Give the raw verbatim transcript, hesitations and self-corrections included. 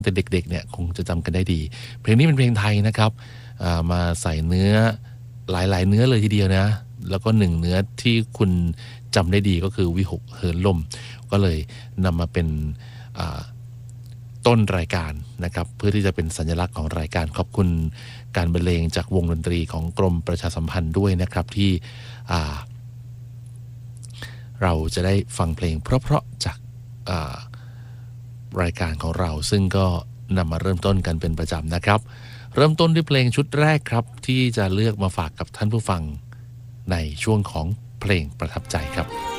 แต่เด็กๆเนี่ยคงจะจำกันได้ดีเพลงนี้เป็นเพลงไทยนะครับมาใส่เนื้อหลายๆเนื้อเลยทีเดียวนะแล้วก็หนึ่งเนื้อที่คุณจำได้ดีก็คือวิหกเหินลมก็เลยนำมาเป็นต้นรายการนะครับเพื่อที่จะเป็นสัญลักษณ์ของรายการขอบคุณการบรรเลงจากวงดนตรีของกรมประชาสัมพันธ์ด้วยนะครับที่เราจะได้ฟังเพลงเพราะๆจากรายการของเราซึ่งก็นำมาเริ่มต้นกันเป็นประจำนะครับเริ่มต้นด้วยเพลงชุดแรกครับที่จะเลือกมาฝากกับท่านผู้ฟังในช่วงของเพลงประทับใจครับ